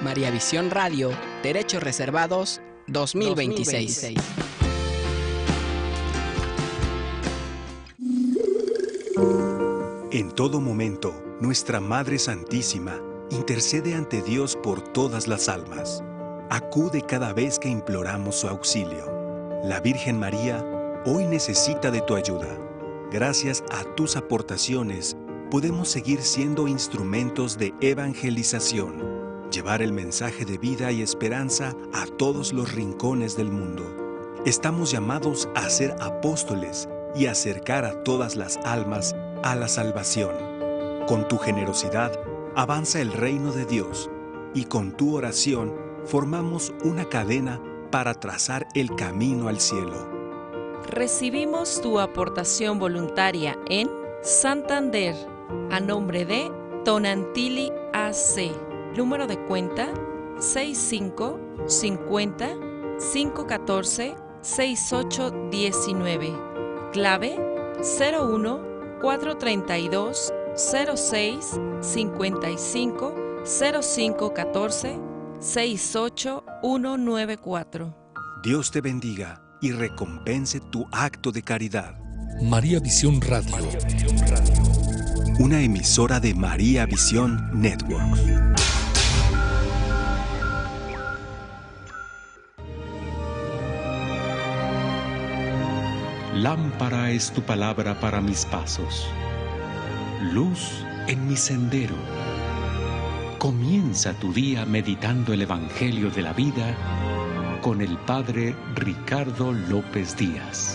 María Visión Radio, Derechos Reservados 2026. En todo momento, nuestra Madre Santísima intercede ante Dios por todas las almas. Acude cada vez que imploramos su auxilio. La Virgen María hoy necesita de tu ayuda. Gracias a tus aportaciones, podemos seguir siendo instrumentos de evangelización, llevar el mensaje de vida y esperanza a todos los rincones del mundo. Estamos llamados a ser apóstoles y acercar a todas las almas a la salvación. Con tu generosidad, avanza el reino de Dios y con tu oración formamos una cadena para trazar el camino al cielo. Recibimos tu aportación voluntaria en Santander, a nombre de Tonantili AC, número de cuenta 6550-514-6819, clave 01-432 06 55 0514 68194. Dios te bendiga y recompense tu acto de caridad. María Visión Radio. Una emisora de María Visión Network. Lámpara es tu palabra para mis pasos, luz en mi sendero. Comienza tu día meditando el Evangelio de la vida con el Padre Ricardo López Díaz.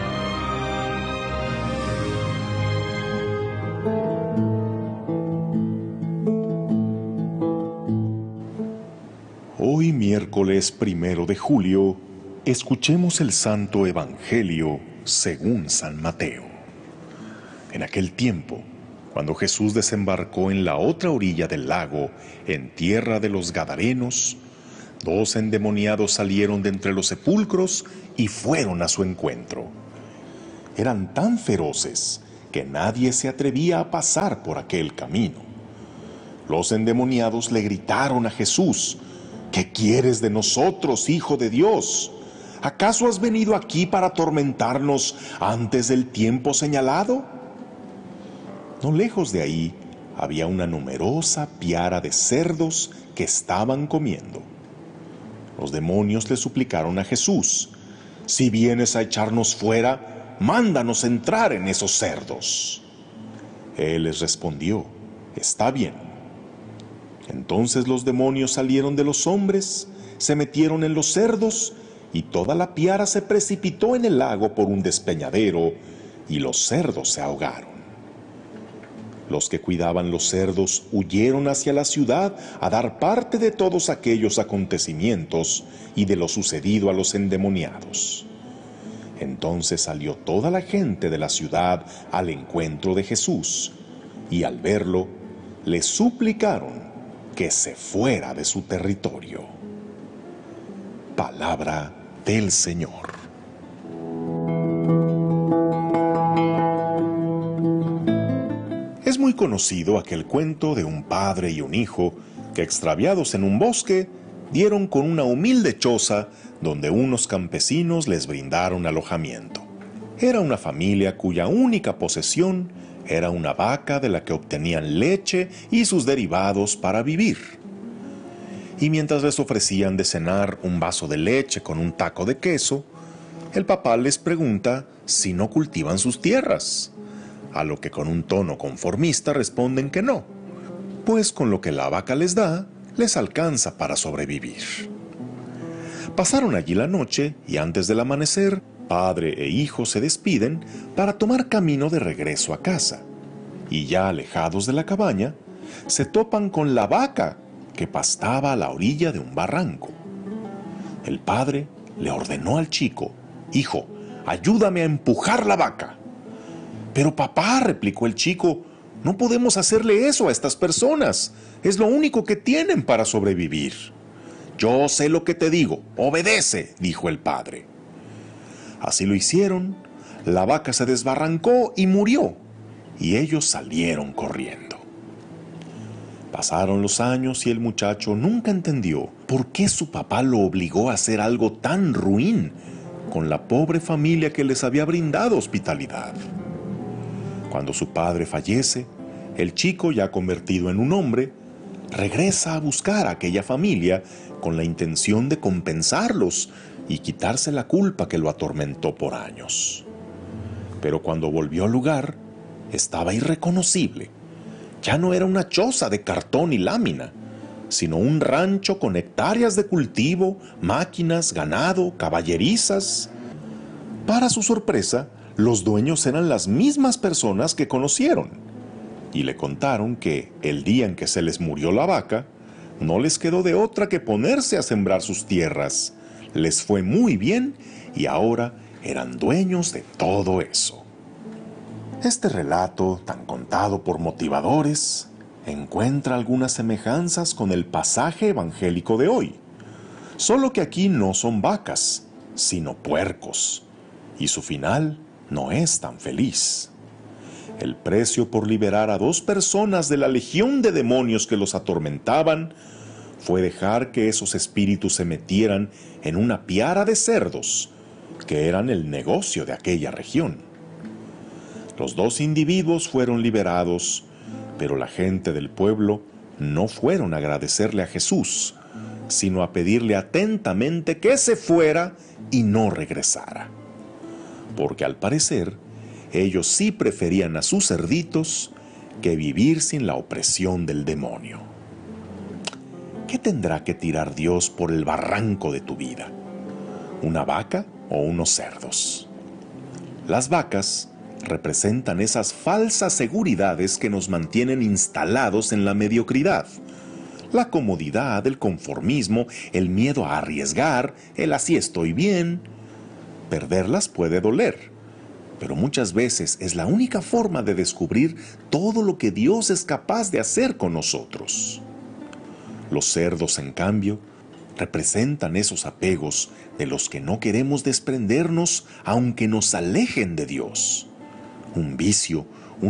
Hoy, miércoles 1 de julio, escuchemos el Santo Evangelio según San Mateo. En aquel tiempo, cuando Jesús desembarcó en la otra orilla del lago, en tierra de los Gadarenos, 2 endemoniados salieron de entre los sepulcros y fueron a su encuentro. Eran tan feroces que nadie se atrevía a pasar por aquel camino. Los endemoniados le gritaron a Jesús: ¿qué quieres de nosotros, Hijo de Dios? ¿Acaso has venido aquí para atormentarnos antes del tiempo señalado? No lejos de ahí había una numerosa piara de cerdos que estaban comiendo. Los demonios le suplicaron a Jesús: si vienes a echarnos fuera, mándanos entrar en esos cerdos. Él les respondió: está bien. Entonces los demonios salieron de los hombres, se metieron en los cerdos, y toda la piara se precipitó en el lago por un despeñadero, y los cerdos se ahogaron. Los que cuidaban los cerdos huyeron hacia la ciudad a dar parte de todos aquellos acontecimientos y de lo sucedido a los endemoniados. Entonces salió toda la gente de la ciudad al encuentro de Jesús, y al verlo, le suplicaron que se fuera de su territorio. Palabra del Señor. Es muy conocido aquel cuento de un padre y un hijo que, extraviados en un bosque, dieron con una humilde choza donde unos campesinos les brindaron alojamiento. Era una familia cuya única posesión era una vaca de la que obtenían leche y sus derivados para vivir. Y mientras les ofrecían de cenar un vaso de leche con un taco de queso, el papá les pregunta si no cultivan sus tierras, a lo que con un tono conformista responden que no, pues con lo que la vaca les da, les alcanza para sobrevivir. Pasaron allí la noche y antes del amanecer, padre e hijo se despiden para tomar camino de regreso a casa. Y ya alejados de la cabaña, se topan con la vaca que pastaba a la orilla de un barranco. El padre le ordenó al chico: hijo, ayúdame a empujar la vaca. Pero papá, replicó el chico, no podemos hacerle eso a estas personas. Es lo único que tienen para sobrevivir. Yo sé lo que te digo, obedece, dijo el padre. Así lo hicieron, la vaca se desbarrancó y murió, y ellos salieron corriendo. Pasaron los años y el muchacho nunca entendió por qué su papá lo obligó a hacer algo tan ruin con la pobre familia que les había brindado hospitalidad. Cuando su padre fallece, el chico, ya convertido en un hombre, regresa a buscar a aquella familia con la intención de compensarlos y quitarse la culpa que lo atormentó por años. Pero cuando volvió al lugar, estaba irreconocible. Ya no era una choza de cartón y lámina, sino un rancho con hectáreas de cultivo, máquinas, ganado, caballerizas. Para su sorpresa, los dueños eran las mismas personas que conocieron, y le contaron que el día en que se les murió la vaca, no les quedó de otra que ponerse a sembrar sus tierras. Les fue muy bien y ahora eran dueños de todo eso. Este relato, tan contado por motivadores, encuentra algunas semejanzas con el pasaje evangélico de hoy. Solo que aquí no son vacas, sino puercos, y su final no es tan feliz. El precio por liberar a 2 personas de la legión de demonios que los atormentaban fue dejar que esos espíritus se metieran en una piara de cerdos, que eran el negocio de aquella región. Los 2 individuos fueron liberados, pero la gente del pueblo no fueron a agradecerle a Jesús, sino a pedirle atentamente que se fuera y no regresara. Porque al parecer, ellos sí preferían a sus cerditos que vivir sin la opresión del demonio. ¿Qué tendrá que tirar Dios por el barranco de tu vida? ¿Una vaca o unos cerdos? Las vacas representan esas falsas seguridades que nos mantienen instalados en la mediocridad. La comodidad, el conformismo, el miedo a arriesgar, el así estoy bien. Perderlas puede doler, pero muchas veces es la única forma de descubrir todo lo que Dios es capaz de hacer con nosotros. Los cerdos, en cambio, representan esos apegos de los que no queremos desprendernos aunque nos alejen de Dios. Un vicio,